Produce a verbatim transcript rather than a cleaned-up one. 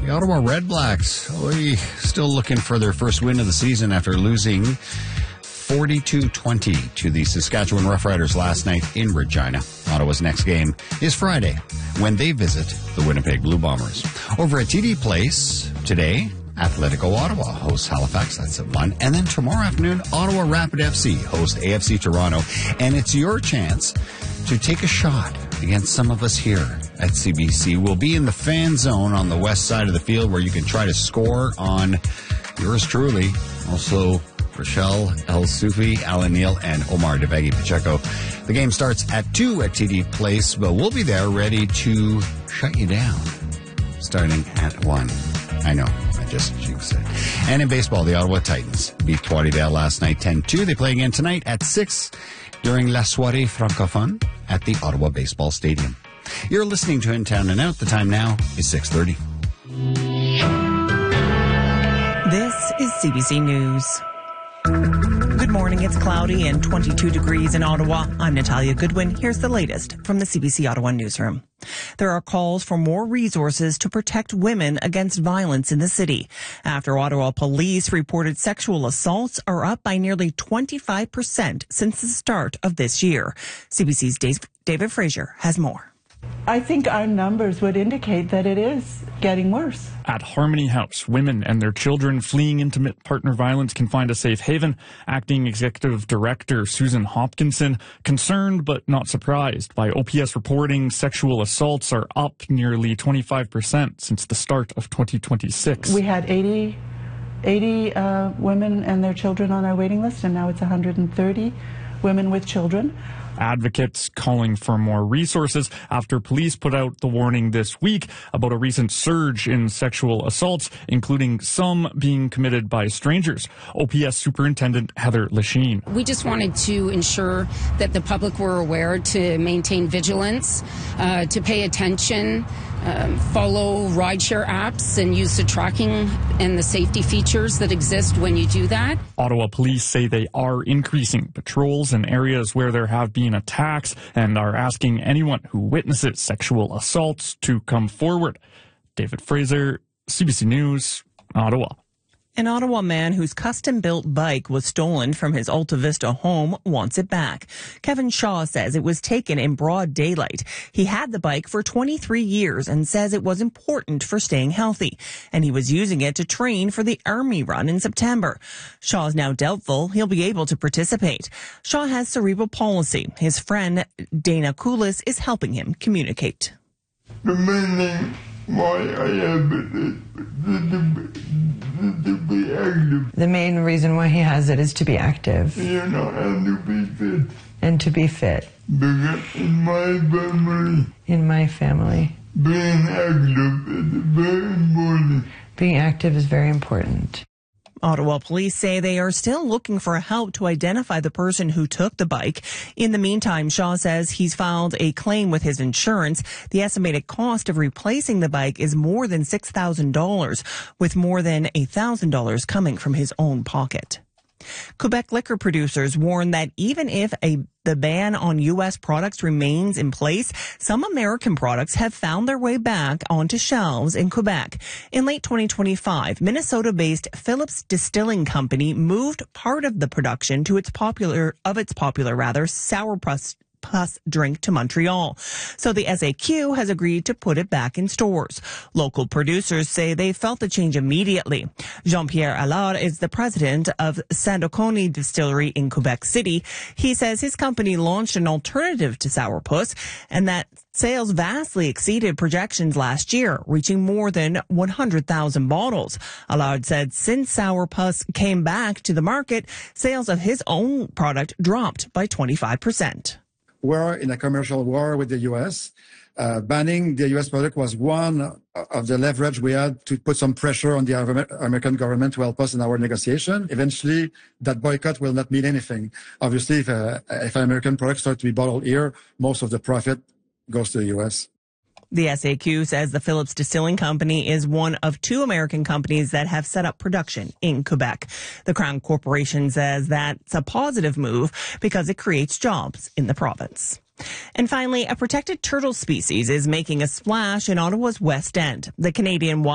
The Ottawa Redblacks, oy, still looking for their first win of the season after losing forty-two twenty to the Saskatchewan Roughriders last night in Regina. Ottawa's next game is Friday when they visit the Winnipeg Blue Bombers. Over at T D Place today, Atletico Ottawa hosts Halifax. That's at one. And then tomorrow afternoon, Ottawa Rapid F C hosts A F C Toronto. And it's your chance to take a shot against some of us here at C B C. We'll be in the fan zone on the west side of the field where you can try to score on yours truly. Also, Rochelle El Soufi, Alan Neal, and Omar Devegi Pacheco. The game starts at two at T D Place, but we'll be there ready to shut you down starting at one. I know, I just jinxed it. And in baseball, the Ottawa Titans beat Trois-Rivières last night ten two. They play again tonight at six during La Soirée Francophone at the Ottawa Baseball Stadium. You're listening to In Town and Out. The time now is six thirty. This is C B C News. Good morning. It's cloudy and twenty-two degrees in Ottawa. I'm Natalia Goodwin. Here's the latest from the C B C Ottawa newsroom. There are calls for more resources to protect women against violence in the city. After Ottawa police reported sexual assaults are up by nearly twenty-five percent since the start of this year. C B C's David Fraser has more. I think our numbers would indicate that it is getting worse. At Harmony House, women and their children fleeing intimate partner violence can find a safe haven. Acting Executive Director Susan Hopkinson, concerned but not surprised by O P S reporting sexual assaults are up nearly twenty-five percent since the start of twenty twenty-six. We had eighty, eighty uh, women and their children on our waiting list, and now it's one hundred thirty women with children. Advocates calling for more resources after police put out the warning this week about a recent surge in sexual assaults, including some being committed by strangers. O P S Superintendent Heather Lachine. We just wanted to ensure that the public were aware to maintain vigilance, uh, to pay attention, um, follow rideshare apps and use the tracking and the safety features that exist when you do that. Ottawa police say they are increasing patrols in areas where there have been attacks and are asking anyone who witnesses sexual assaults to come forward. David Fraser, C B C News, Ottawa. An Ottawa man whose custom-built bike was stolen from his Alta Vista home wants it back. Kevin Shaw says it was taken in broad daylight. He had the bike for twenty-three years and says it was important for staying healthy, and he was using it to train for the Army run in September. Shaw is now doubtful he'll be able to participate. Shaw has cerebral palsy. His friend Dana Koulis is helping him communicate. The main thing why I have it is to be active. The main reason why he has it is to be active. You know, and to be fit. And to be fit. Because in my family, in my family, being active is very important. Being active is very important. Ottawa police say they are still looking for help to identify the person who took the bike. In the meantime, Shaw says he's filed a claim with his insurance. The estimated cost of replacing the bike is more than six thousand dollars, with more than one thousand dollars coming from his own pocket. Quebec liquor producers warn that even if a the ban on U S products remains in place, some American products have found their way back onto shelves in Quebec. In late twenty twenty-five, Minnesota-based Phillips Distilling Company moved part of the production to its popular of its popular rather sourpuss Plus drink to Montreal. So the S A Q has agreed to put it back in stores. Local producers say they felt the change immediately. Jean-Pierre Allard is the president of Sandoconii Distillery in Quebec City. He says his company launched an alternative to sourpuss and that sales vastly exceeded projections last year, reaching more than one hundred thousand bottles. Allard said since sourpuss came back to the market, sales of his own product dropped by twenty-five percent. We're in a commercial war with the U S. Uh, banning the U S product was one of the leverage we had to put some pressure on the American government to help us in our negotiation. Eventually, that boycott will not mean anything. Obviously, if, uh, if an American product starts to be bottled here, most of the profit goes to the U S. The S A Q says the Phillips Distilling Company is one of two American companies that have set up production in Quebec. The Crown Corporation says that's a positive move because it creates jobs in the province. And finally, a protected turtle species is making a splash in Ottawa's West End. The Canadian